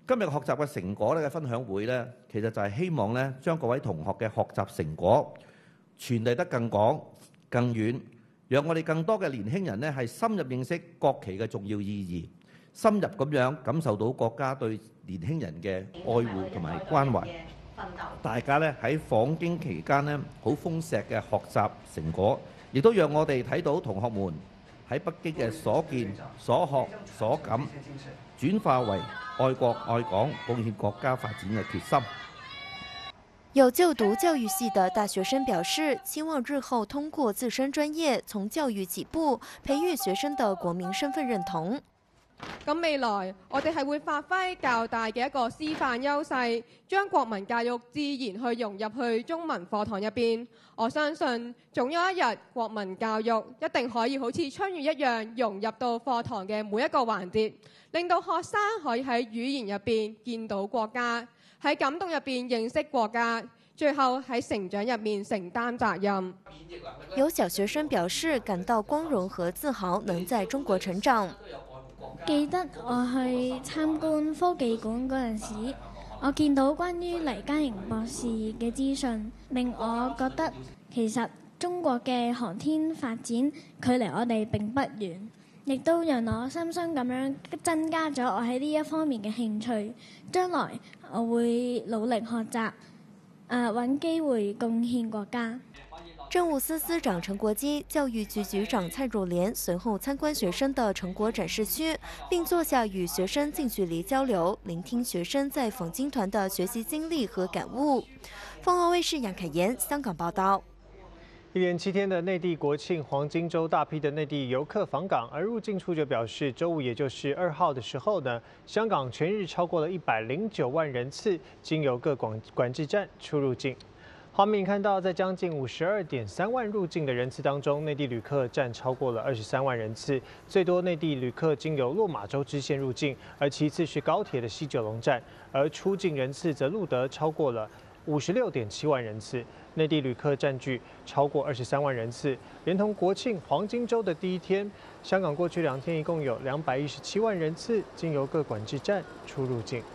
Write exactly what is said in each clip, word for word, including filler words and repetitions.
今日學習嘅成果咧嘅分享會咧，其實就係希望咧將各位同學嘅學習成果傳遞得更廣、更遠，讓我哋更多嘅年輕人咧係深入認識國旗嘅重要意義，深入咁樣感受到國家對年輕人嘅愛護同埋關懷。大家咧喺訪京期間咧好豐碩嘅學習成果，亦都讓我哋睇到同學們喺北京嘅所見、所學、所感，轉化為愛國愛港、貢獻國家發展嘅決心。 有就讀教育系的大學生表示，希望日後通過自身專業，從教育起步，培育學生的國民身份認同。 咁未來我哋係會發揮較大嘅一個師範優勢，將國民教育自然去融入去中文課堂入邊。我相信總有一日國民教育一定可以好似春雨一樣融入到課堂嘅每一個環節，令到學生可以喺語言入邊見到國家，喺感動入邊認識國家，最後喺成長入面承擔責任。 有小學生表示感到光榮和自豪，能在中國成長。 記得我去參觀科技館嗰陣時，我見到關於黎嘉瑩博士嘅資訊，令我覺得其實中國嘅航天發展距離我哋並不遠，亦都讓我深深咁樣增加咗我喺呢一方面嘅興趣。將來我會努力學習，誒揾機會貢獻國家。 政務司司長陳國基、教育局局長蔡若蓮隨後參觀學生的成果展示區，並坐下與學生近距離交流，聆聽學生在訪京團的學習經歷和感悟。鳳凰衛視楊凱妍香港報道。 一連七天的內地國慶黃金週，大批的內地遊客訪港，而入境處就表示，週五也就是二號的時候呢，香港全日超過了一百零九萬人次，經由各管管制站出入境。畫面看到，在將近五十二點三萬入境的人次當中，內地旅客佔超過了二十三萬人次，最多內地旅客經由落馬洲支線入境，而其次是高鐵的西九龍站，而出境人次則錄得超過了五十六點七萬人次，內地旅客佔據超過二十三萬人次。連同國慶黃金週的第一天，香港過去兩天一共有兩百一十七萬人次經由各管制站出入境。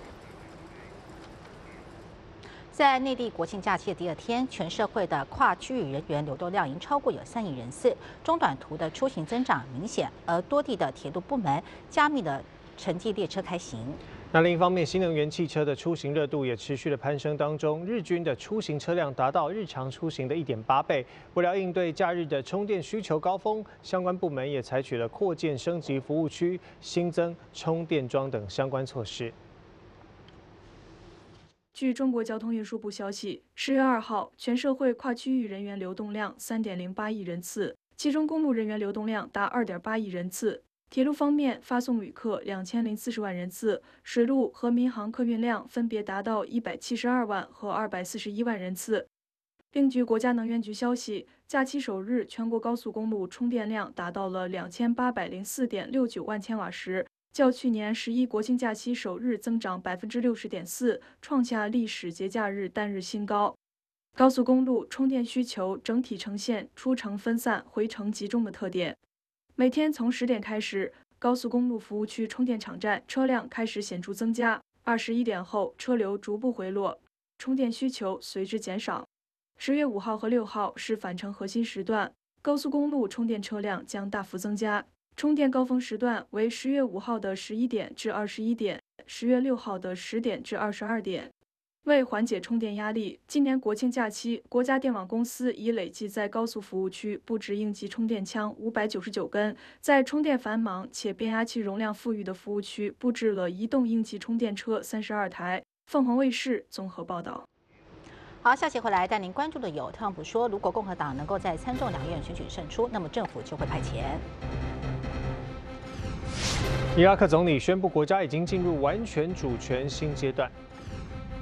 在內地國慶假期的第二天，全社會的跨區域人員流動量已經超過有三億人次，中短途的出行增長明顯，而多地的鐵路部門加密了城際列車開行。 那另一方面，新能源汽車的出行熱度也持續的攀升當中，日均的出行車輛達到日常出行的一點八倍。為了應對假日的充電需求高峰，相關部門也採取了擴建升級服務區、新增充電樁等相關措施。 據中國交通運輸部消息，十月二號全社會跨區域人員流動量三點零八億人次，其中公路人員流動量達二點八億人次。鐵路方面，發送旅客兩千零四十萬人次，水路和民航客運量分別達到一百七十二萬和二百四十一萬人次。另據國家能源局消息，假期首日全國高速公路充電量達到了兩千八百零四點六九萬千瓦時，較去年十一國慶假期首日增長百分之六十點四，創下歷史節假日單日新高。高速公路充電需求整體呈現出城分散、回程集中的特點。每天從十點開始，高速公路服務區充電場站車輛開始顯著增加，二十一點後車流逐步回落，充電需求隨之減少。十月五號和六號是返程核心時段，高速公路充電車輛將大幅增加。充電高峰時段為十月五號的十一點至二十一點，十月六號的十點至二十二點。為緩解充電壓力，今年國慶假期，國家電網公司已累計在高速服務區布置應急充電槍五百九十九根，在充電繁忙且變壓器容量富裕的服務區布置了移動應急充電車三十二台。鳳凰衛視綜合報道。 好，下期回來帶您關注的有，特朗普說，如果共和黨能夠在參眾兩院選舉勝出，那麼政府就會派錢。 伊拉克總理宣布，國家已經進入完全主權新階段。